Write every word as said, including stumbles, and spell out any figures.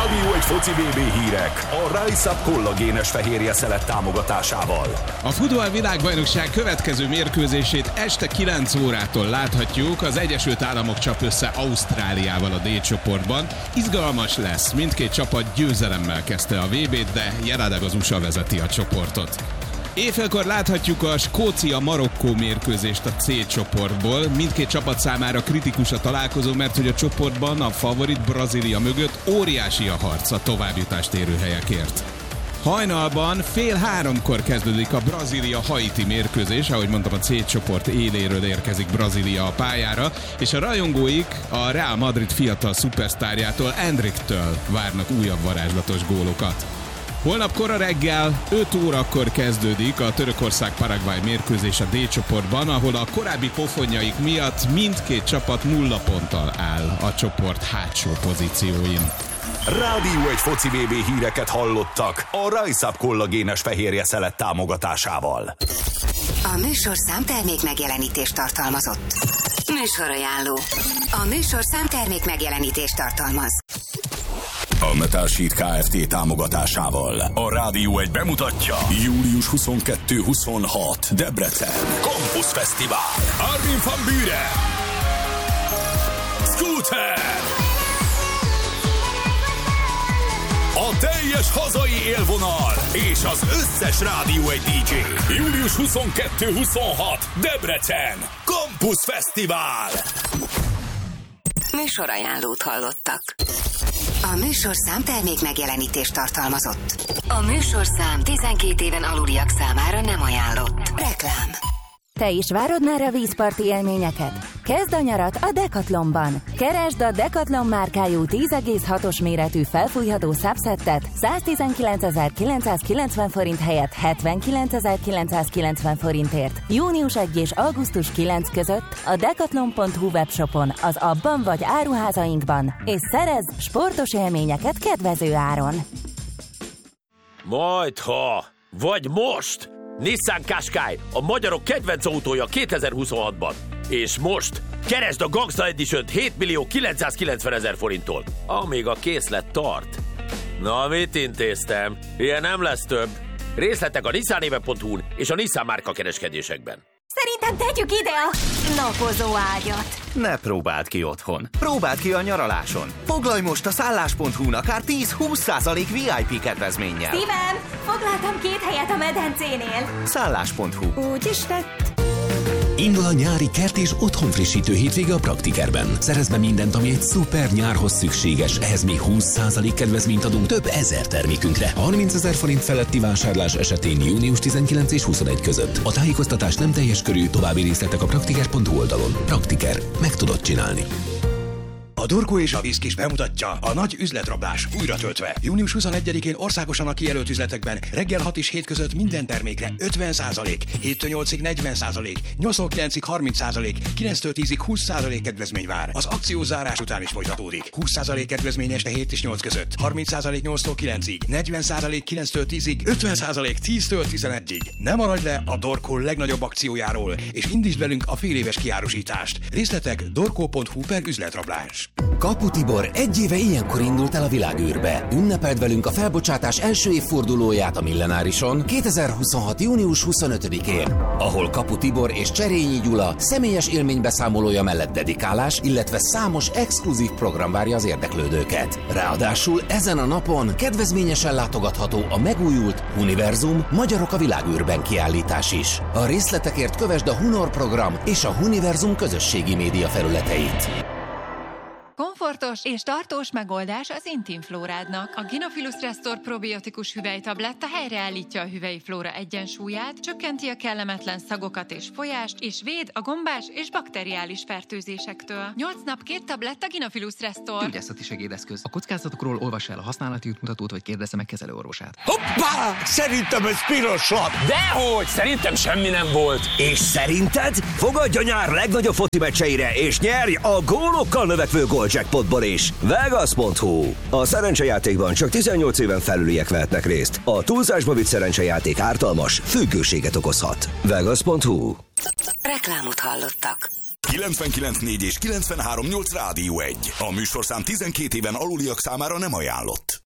Rádió egy foci bé bé hírek a Rise Up kollagénes fehérje szelet támogatásával. A futball világbajnokság következő mérkőzését este kilenc órától láthatjuk. Az Egyesült Államok csap össze Ausztráliával a D csoportban. Izgalmas lesz, mindkét csapat győzelemmel kezdte a vé bét, de jelenleg az u es á vezeti a csoportot. Éjfélkor láthatjuk a Skócia-Marokkó mérkőzést a C csoportból. Mindkét csapat számára kritikus a találkozó, mert hogy a csoportban a favorit Brazília mögött óriási a harc a továbbjutást érő helyekért. Hajnalban fél háromkor kezdődik a Brazília-Haiti mérkőzés, ahogy mondtam, a C csoport éléről érkezik Brazília a pályára, és a rajongóik a Real Madrid fiatal szupersztárjától, Endriktől várnak újabb varázslatos gólokat. Holnap kora reggel öt órakor kezdődik a Törökország-Paraguay mérkőzés a D csoportban, ahol a korábbi pofonjaik miatt mindkét csapat nulla ponttal áll a csoport hátsó pozícióin. Rádió egy foci bé bé híreket hallottak a Rise Up kollagénes fehérje szelet támogatásával. A műsorszám termék megjelenítést tartalmazott. Műsorajánló. A műsorszám termék megjelenítést tartalmaz. A Metal Sheet Kft. Támogatásával a Rádió egy bemutatja július huszonkettő huszonhat Debrecen Campus Fesztivál. Armin van Buuren, Scooter, a teljes hazai élvonal és az összes Rádió egy dé dzsé. július huszonkettő huszonhat Debrecen Campus Fesztivál. Műsorajánlót hallottak. A műsorszám termék megjelenítést tartalmazott. A műsorszám tizenkét éven aluliak számára nem ajánlott. Reklám. Te is várod már a vízparti élményeket? Kezd a nyarat a Decathlonban! Keresd a Decathlon márkájú tíz egész hatos méretű felfújható szabszettet száztizenkilencezer-kilencszázkilencven forint helyett hetvenkilencezer-kilencszázkilencven forintért. június elseje és augusztus kilencedike között a decathlon pont hu webshopon, az abban vagy áruházainkban, és szerezz sportos élményeket kedvező áron. Majdha, vagy most! Nissan Qashqai, a magyarok kedvenc autója kétezer-huszonhatban. És most keresd a Gangsta Edition-t hét millió kilencszázkilencven ezer forinttól, amíg a készlet tart. Na, mit intéztem? Ilyen nem lesz több. Részletek a nissanéve pont hu-n és a Nissan márka kereskedésekben. Szerintem tegyük ide a napozó ágyat. Ne próbáld ki otthon. Próbáld ki a nyaraláson. Foglalj most a szállás pont hu-n akár tíz-húsz százalék vé i pé kedvezménnyel. Szívem, foglaltam két helyet a medencénél. szállás pont hu. Úgy is lett. Indul a nyári kert és otthonfrissítő hétvége a Praktikerben. Szerezd be mindent, ami egy szuper nyárhoz szükséges. Ehhez még húsz százalék kedvezményt adunk több ezer termékünkre. harmincezer forint feletti vásárlás esetén június tizenkilencedike és huszonegy között. A tájékoztatás nem teljes körű, további részletek a praktiker pont hu oldalon. Praktiker. Meg tudod csinálni. A Dorko és a Viszkis bemutatja a nagy üzletrablás újra töltve. június huszonegyedikén országosan a kijelölt üzletekben reggel hat és hét között minden termékre ötven százalék, héttől nyolcig negyven százalék, nyolctól kilencig harminc százalék, kilenctől tízig húsz százalék kedvezmény vár. Az akció zárás után is folytatódik. húsz százalék kedvezmény este hét és nyolc között, harminc százalék nyolctól kilencig, negyven százalék kilenctől tízig, ötven százalék tíztől tizenegyig. Ne maradj le a Dorko legnagyobb akciójáról, és indítsd velünk a féléves kiárusítást. Részletek dorko pont hu per üzletrablás. Kapu Tibor egy éve ilyenkor indult el a világűrbe. Ünnepeld velünk a felbocsátás első évfordulóját a Millenárison kétezer-huszonhat június huszonötödikén, ahol Kapu Tibor és Cserényi Gyula személyes élménybeszámolója mellett dedikálás, illetve számos exkluzív program várja az érdeklődőket. Ráadásul ezen a napon kedvezményesen látogatható a megújult Univerzum Magyarok a világűrben kiállítás is. A részletekért kövesd a Hunor program és a Univerzum közösségi média felületeit. Komfortos és tartós megoldás az intim flórádnak. A Gynophilus Restore probiotikus hüvelytabletta helyreállítja a hüvelyi flóra egyensúlyát, csökkenti a kellemetlen szagokat és folyást, és véd a gombás és bakteriális fertőzésektől. nyolc nap két tabletta Gynophilus Restore. Gyógyászati segédeszköz. A kockázatokról olvassa el a használati útmutatót, vagy kérdezze meg kezelőorvosát. Hoppá! Szerintem ez piros lap! Dehogy! Szerintem semmi nem volt! És szerinted? Fogadj a nyár legnagyobb foci meccseire, és nyerj a gólokkal növekvő góljackpotból is. Vegas pont hu. A szerencsejátékban csak tizennyolc éven felüliek vehetnek részt. A túlzásba vitt szerencsejáték ártalmas, függőséget okozhat. Vegas pont hu. Reklámot hallottak. kilencvenkilenc négy és kilencvenhárom nyolc Rádió egy. A műsorszám tizenkét éven aluliak számára nem ajánlott.